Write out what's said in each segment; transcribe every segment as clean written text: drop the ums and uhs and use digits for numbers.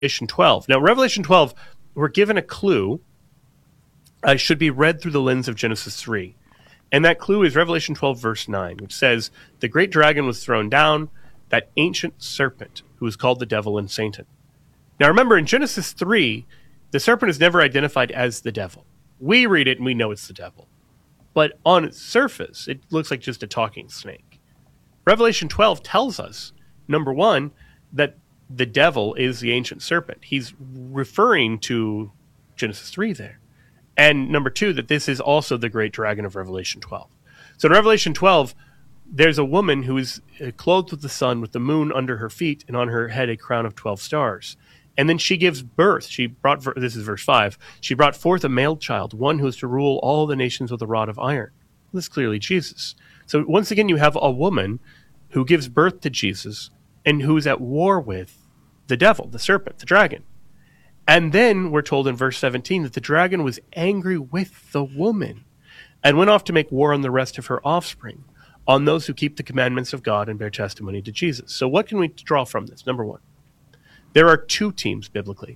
Revelation 12. Now, Revelation 12, we're given a clue, should be read through the lens of Genesis 3. And that clue is Revelation 12, verse 9, which says, "The great dragon was thrown down, that ancient serpent, who is called the devil and Satan." Now, remember, in Genesis 3, the serpent is never identified as the devil. We read it and we know it's the devil. But on its surface, it looks like just a talking snake. Revelation 12 tells us, number one, that the devil is the ancient serpent. He's referring to Genesis 3 there. And number two, that this is also the great dragon of Revelation 12. So in Revelation 12, there's a woman who is clothed with the sun, with the moon under her feet, and on her head a crown of 12 stars. And then she gives birth. This is verse 5. She brought forth a male child, one who is to rule all the nations with a rod of iron. This is clearly Jesus. So once again, you have a woman who gives birth to Jesus and who's at war with the devil, the serpent, the dragon. And then we're told in verse 17 that the dragon was angry with the woman and went off to make war on the rest of her offspring, on those who keep the commandments of God and bear testimony to Jesus. So what can we draw from this? Number one, there are two teams biblically.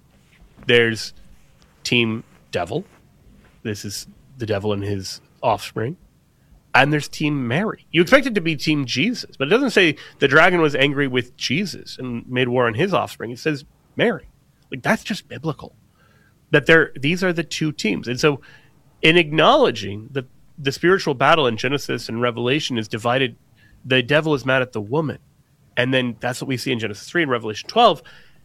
There's team devil. This is the devil and his offspring. And there's team Mary. You expect it to be team Jesus, but it doesn't say the dragon was angry with Jesus and made war on his offspring. It says Mary. Like, that's just biblical. That these are the two teams. And so in acknowledging that the spiritual battle in Genesis and Revelation is divided, the devil is mad at the woman. And then that's what we see in Genesis 3 and Revelation 12.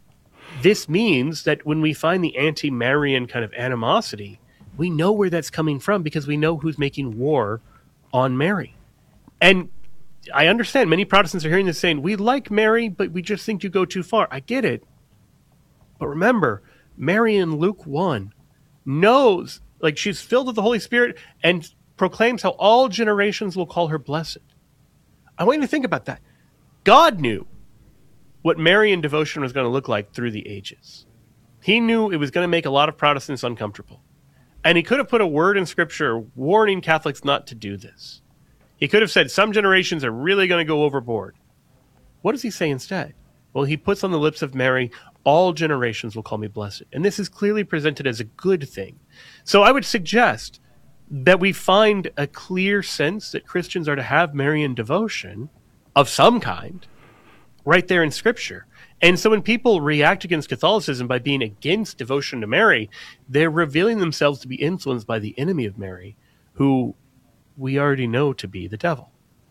This means that when we find the anti-Marian kind of animosity, we know where that's coming from because we know who's making war on Mary. And I understand many Protestants are hearing this saying, we like Mary, but we just think you go too far. I get it. But remember, Mary in Luke 1 knows, like, she's filled with the Holy Spirit and proclaims how all generations will call her blessed. I want you to think about that. God knew what Marian devotion was going to look like through the ages. He knew it was going to make a lot of Protestants uncomfortable. And he could have put a word in Scripture warning Catholics not to do this. He could have said some generations are really going to go overboard. What does he say instead? Well, he puts on the lips of Mary, all generations will call me blessed. And this is clearly presented as a good thing. So I would suggest that we find a clear sense that Christians are to have Marian devotion of some kind right there in Scripture. And so when people react against Catholicism by being against devotion to Mary, they're revealing themselves to be influenced by the enemy of Mary, who we already know to be the devil.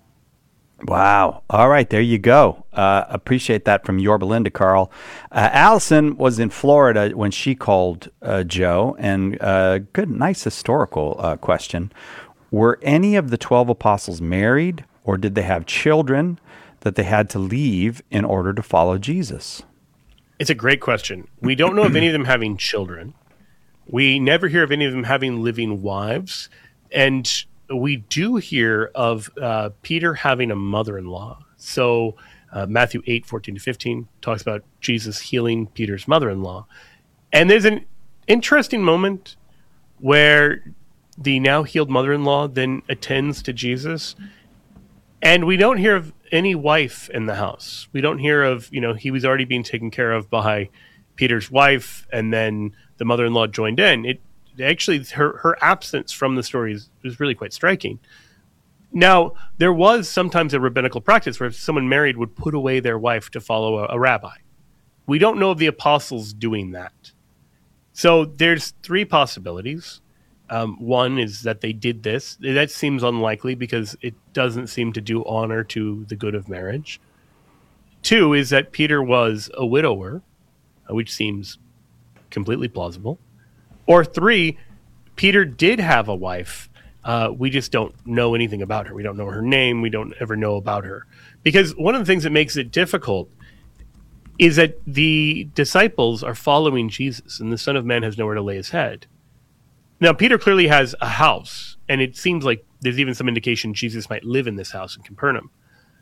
Wow. All right, there you go. Appreciate that from Yorba Linda, Carl. Allison was in Florida when she called Joe, and nice historical question. Were any of the 12 apostles married, or did they have children that they had to leave in order to follow Jesus? It's a great question. We don't know of any of them having children. We never hear of any of them having living wives. And we do hear of Peter having a mother-in-law. So Matthew 8:14-15 talks about Jesus healing Peter's mother-in-law. And there's an interesting moment where the now healed mother-in-law then attends to Jesus. And we don't hear of any wife in the house. We don't hear of, he was already being taken care of by Peter's wife, and then the mother-in-law joined in. Actually, her absence from the story is really quite striking. Now, there was sometimes a rabbinical practice where if someone married would put away their wife to follow a rabbi. We don't know of the apostles doing that. So there's three possibilities. One is that they did this. That seems unlikely because it doesn't seem to do honor to the good of marriage. Two is that Peter was a widower, which seems completely plausible. Or three, Peter did have a wife. We just don't know anything about her. We don't know her name. We don't ever know about her. Because one of the things that makes it difficult is that the disciples are following Jesus, and the Son of Man has nowhere to lay his head. Now, Peter clearly has a house, and it seems like there's even some indication Jesus might live in this house in Capernaum.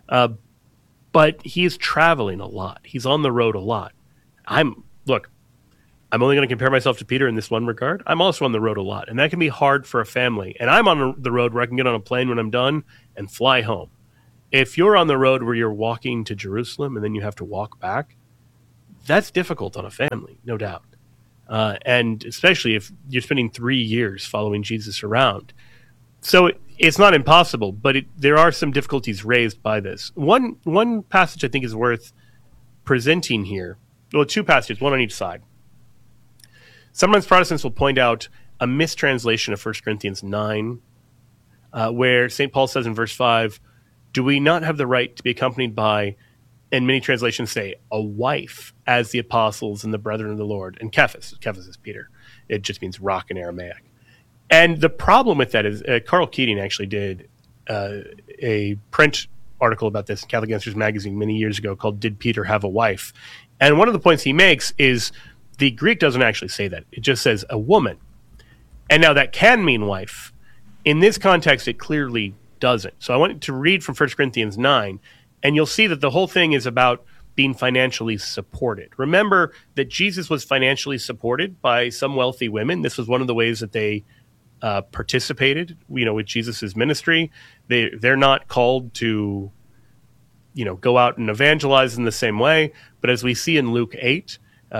But he is traveling a lot. He's on the road a lot. I'm only going to compare myself to Peter in this one regard. I'm also on the road a lot, and that can be hard for a family. And I'm on the road where I can get on a plane when I'm done and fly home. If you're on the road where you're walking to Jerusalem and then you have to walk back, that's difficult on a family, no doubt. And especially if you're spending 3 years following Jesus around. So it's not impossible, but there are some difficulties raised by this. One passage I think is worth presenting here. Well, two passages, one on each side. Sometimes Protestants will point out a mistranslation of 1 Corinthians 9, where St. Paul says in verse 5, do we not have the right to be accompanied by, and many translations say, a wife, as the apostles and the brethren of the Lord, and Cephas is Peter. It just means rock in Aramaic. And the problem with that is Carl Keating actually did a print article about this in Catholic Answers magazine many years ago called Did Peter Have a Wife? And one of the points he makes is the Greek doesn't actually say that. It just says a woman. And now that can mean wife. In this context, it clearly doesn't. So I want to read from 1 Corinthians 9, and you'll see that the whole thing is about being financially supported. Remember that Jesus was financially supported by some wealthy women. This was one of the ways that they participated, with Jesus's ministry. They're not called to, go out and evangelize in the same way. But as we see in Luke 8,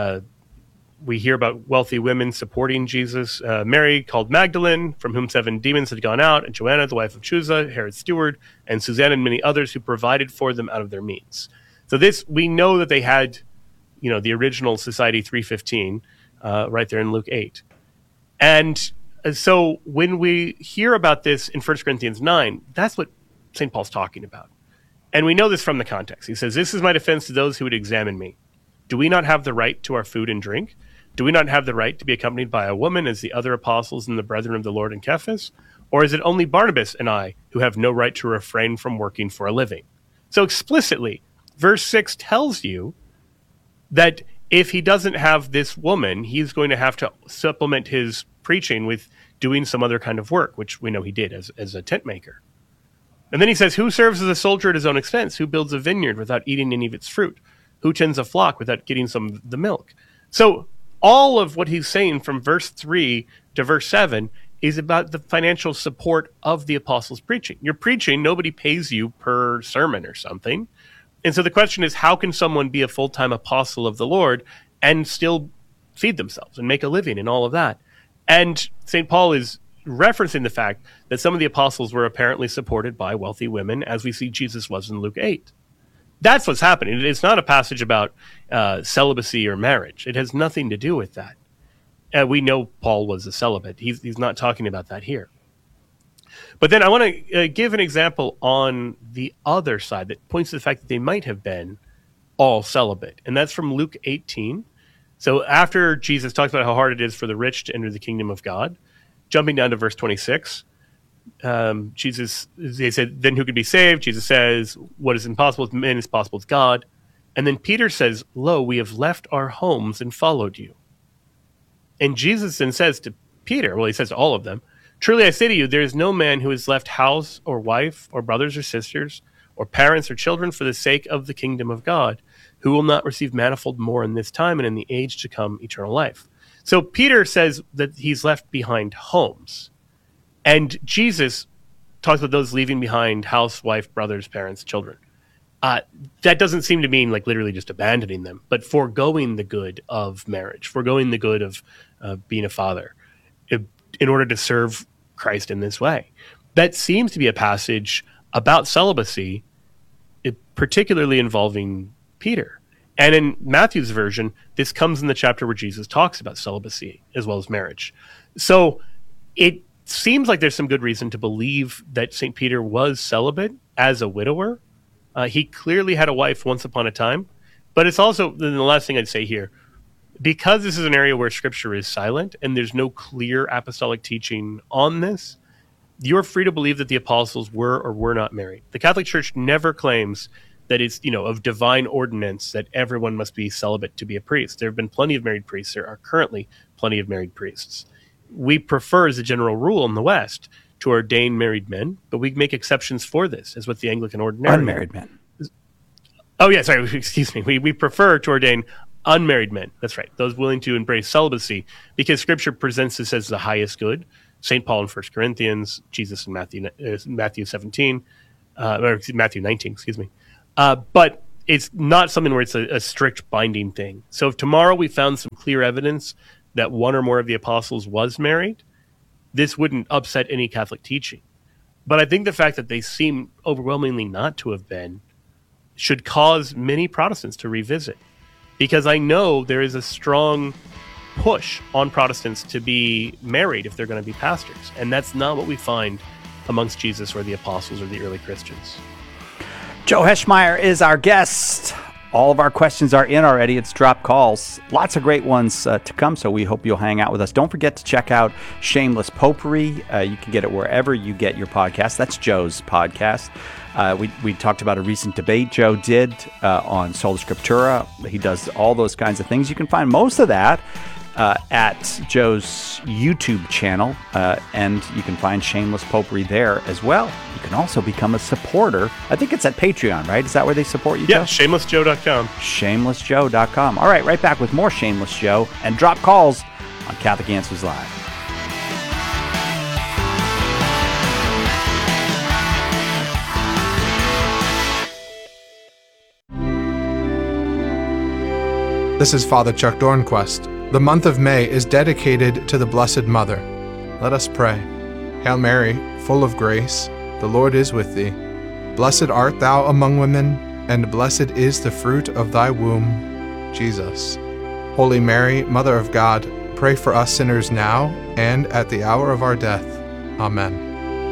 we hear about wealthy women supporting Jesus. Mary called Magdalene, from whom 7 demons had gone out, and Joanna, the wife of Chuza, Herod's steward, and Susanna and many others who provided for them out of their means. So this, we know that they had, the original Society 315 right there in Luke 8. And so when we hear about this in 1 Corinthians 9, that's what St. Paul's talking about. And we know this from the context. He says, this is my defense to those who would examine me. Do we not have the right to our food and drink? Do we not have the right to be accompanied by a woman as the other apostles and the brethren of the Lord and Cephas? Or is it only Barnabas and I who have no right to refrain from working for a living? So explicitly, verse 6 tells you that if he doesn't have this woman, he's going to have to supplement his preaching with doing some other kind of work, which we know he did as a tent maker. And then he says, who serves as a soldier at his own expense? Who builds a vineyard without eating any of its fruit? Who tends a flock without getting some of the milk? So all of what he's saying from verse 3 to verse 7 is about the financial support of the apostles' preaching. You're preaching, nobody pays you per sermon or something. And so the question is, how can someone be a full-time apostle of the Lord and still feed themselves and make a living and all of that? And St. Paul is referencing the fact that some of the apostles were apparently supported by wealthy women, as we see Jesus was in Luke 8. That's what's happening. It's not a passage about celibacy or marriage. It has nothing to do with that. We know Paul was a celibate. He's not talking about that here. But then I want to give an example on the other side that points to the fact that they might have been all celibate. And that's from Luke 18. So after Jesus talks about how hard it is for the rich to enter the kingdom of God, jumping down to verse 26, they said, then who can be saved? Jesus says, what is impossible with men is possible with God. And then Peter says, lo, we have left our homes and followed you. And Jesus then says to Peter, well, he says to all of them, truly I say to you, there is no man who has left house or wife or brothers or sisters or parents or children for the sake of the kingdom of God, who will not receive manifold more in this time and in the age to come eternal life. So Peter says that he's left behind homes. And Jesus talks about those leaving behind house, wife, brothers, parents, children. That doesn't seem to mean like literally just abandoning them, but foregoing the good of marriage, foregoing the good of being a father in order to serve Christ in this way. That seems to be a passage about celibacy, particularly involving Peter. And in Matthew's version, this comes in the chapter where Jesus talks about celibacy as well as marriage. So it seems like there's some good reason to believe that St. Peter was celibate as a widower. He clearly had a wife once upon a time. But it's also, the last thing I'd say here, because this is an area where Scripture is silent and there's no clear apostolic teaching on this, you're free to believe that the apostles were or were not married. The Catholic Church never claims that it's, of divine ordinance that everyone must be celibate to be a priest. There have been plenty of married priests. There are currently plenty of married priests. We prefer, as a general rule in the West, to ordain married men, but we make exceptions for this, as with the Anglican ordinary. Unmarried men. Oh, yeah, sorry, excuse me. We prefer to ordain unmarried men. That's right. Those willing to embrace celibacy, because Scripture presents this as the highest good. St. Paul in 1 Corinthians, Jesus in Matthew 17, or Matthew 19, excuse me. But it's not something where it's a strict binding thing. So if tomorrow we found some clear evidence that one or more of the apostles was married, this wouldn't upset any Catholic teaching. But I think the fact that they seem overwhelmingly not to have been should cause many Protestants to revisit. Because I know there is a strong push on Protestants to be married if they're going to be pastors. And that's not what we find amongst Jesus or the apostles or the early Christians. Joe Heschmeyer is our guest. All of our questions are in already. It's drop calls. Lots of great ones to come, so we hope you'll hang out with us. Don't forget to check out Shameless Popery. You can get it wherever you get your podcast. That's Joe's podcast. We talked about a recent debate Joe did on Sola Scriptura. He does all those kinds of things. You can find most of that at Joe's YouTube channel, and you can find Shameless Popery there as well. You can also become a supporter. I think it's at Patreon, right? Is that where they support you, Yeah, Joe? shamelessjoe.com. Shamelessjoe.com. All right, right back with more Shameless Joe and drop calls on Catholic Answers Live. This is Father Chuck Dornquist. The month of May is dedicated to the Blessed Mother. Let us pray. Hail Mary, full of grace, the Lord is with thee. Blessed art thou among women, and blessed is the fruit of thy womb, Jesus. Holy Mary, Mother of God, pray for us sinners now and at the hour of our death. Amen.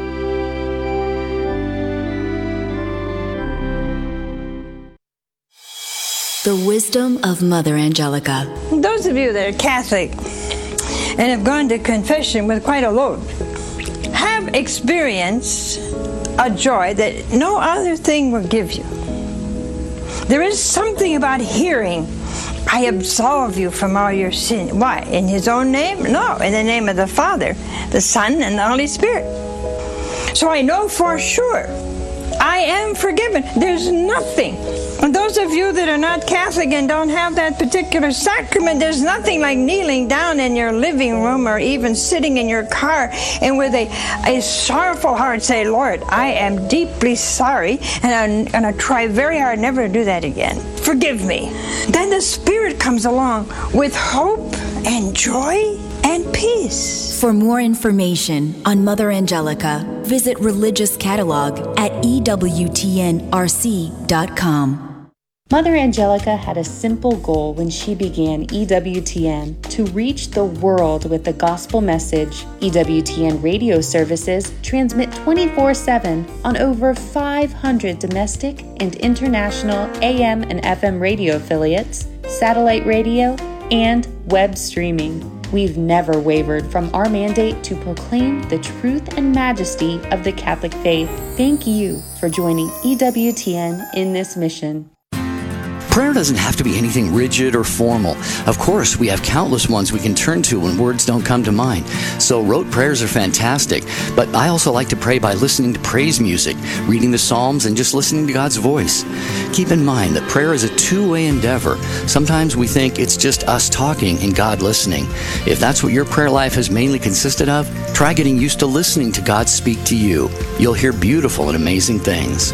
The wisdom of Mother Angelica. Those of you that are Catholic and have gone to confession with quite a load have experienced a joy that no other thing will give you. There is something about hearing, I absolve you from all your sin. Why? In His own name? No, in the name of the Father, the Son, and the Holy Spirit. So I know for sure I am forgiven. There's nothing. And those of you that are not Catholic and don't have that particular sacrament, there's nothing like kneeling down in your living room or even sitting in your car and with a sorrowful heart say, Lord, I am deeply sorry and I'm going to try very hard never to do that again. Forgive me. Then the Spirit comes along with hope and joy and peace. For more information on Mother Angelica, visit Religious Catalog at EWTNRC.com. Mother Angelica had a simple goal when she began EWTN: to reach the world with the gospel message. EWTN radio services transmit 24/7 on over 500 domestic and international AM and FM radio affiliates, satellite radio, and web streaming. We've never wavered from our mandate to proclaim the truth and majesty of the Catholic faith. Thank you for joining EWTN in this mission. Prayer doesn't have to be anything rigid or formal. Of course, we have countless ones we can turn to when words don't come to mind. So rote prayers are fantastic, but I also like to pray by listening to praise music, reading the Psalms, and just listening to God's voice. Keep in mind that prayer is a two-way endeavor. Sometimes we think it's just us talking and God listening. If that's what your prayer life has mainly consisted of, try getting used to listening to God speak to you. You'll hear beautiful and amazing things.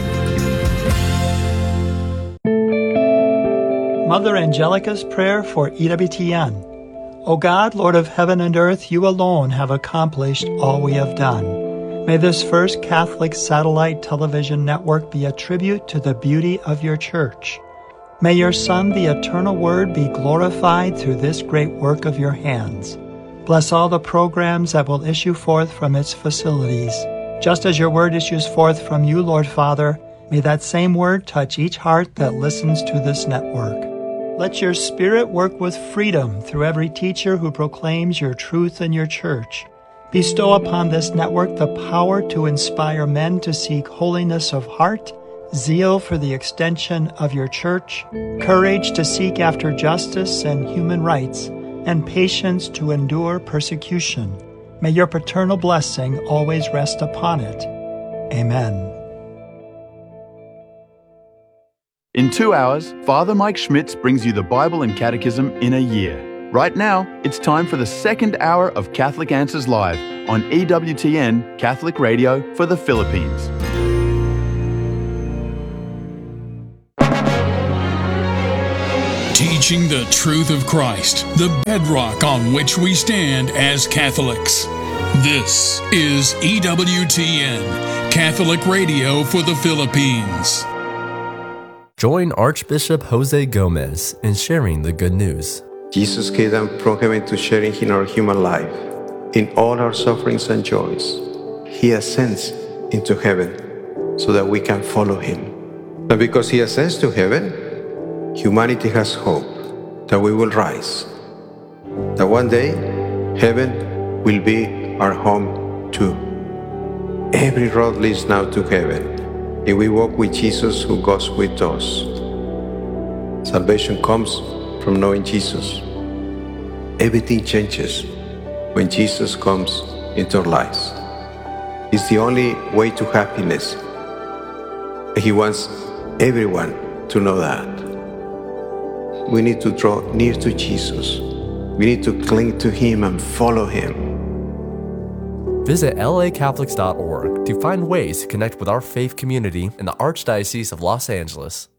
Mother Angelica's prayer for EWTN. O God, Lord of heaven and earth, you alone have accomplished all we have done. May this first Catholic satellite television network be a tribute to the beauty of your church. May your Son, the eternal Word, be glorified through this great work of your hands. Bless all the programs that will issue forth from its facilities. Just as your word issues forth from you, Lord Father, may that same word touch each heart that listens to this network. Let your Spirit work with freedom through every teacher who proclaims your truth in your church. Bestow upon this network the power to inspire men to seek holiness of heart, zeal for the extension of your church, courage to seek after justice and human rights, and patience to endure persecution. May your paternal blessing always rest upon it. Amen. In 2 hours, Father Mike Schmitz brings you the Bible and Catechism in a year. Right now, it's time for the second hour of Catholic Answers Live on EWTN Catholic Radio for the Philippines. teaching the truth of Christ, the bedrock on which we stand as Catholics. This is EWTN, Catholic Radio for the Philippines. Join Archbishop Jose Gomez in sharing the good news. Jesus came down from heaven to share in our human life, in all our sufferings and joys. He ascends into heaven so that we can follow him. And because he ascends to heaven, humanity has hope that we will rise, that one day heaven will be our home too. Every road leads now to heaven, if we walk with Jesus who goes with us. Salvation comes from knowing Jesus. Everything changes when Jesus comes into our lives. It's the only way to happiness. He wants everyone to know that. We need to draw near to Jesus. We need to cling to him and follow him. Visit lacatholics.org to find ways to connect with our faith community in the Archdiocese of Los Angeles.